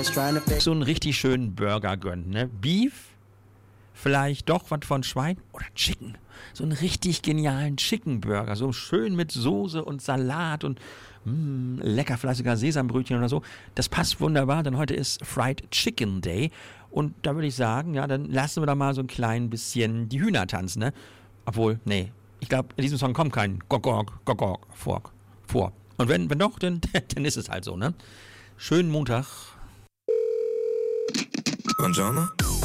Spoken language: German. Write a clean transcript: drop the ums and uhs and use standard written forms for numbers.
So einen richtig schönen Burger gönnen, ne? Beef, vielleicht doch was von Schwein oder Chicken. So einen richtig genialen Chicken Burger, so schön mit Soße und Salat und lecker fleißiger Sesambrötchen oder so. Das passt wunderbar, denn heute ist Fried Chicken Day und da würde ich sagen, ja, dann lassen wir da mal so ein klein bisschen die Hühner tanzen, ne? Obwohl, nee, ich glaube, in diesem Song kommt kein Gogog vor. Und wenn doch, dann ist es halt so, ne? Schönen Montag. Buongiorno.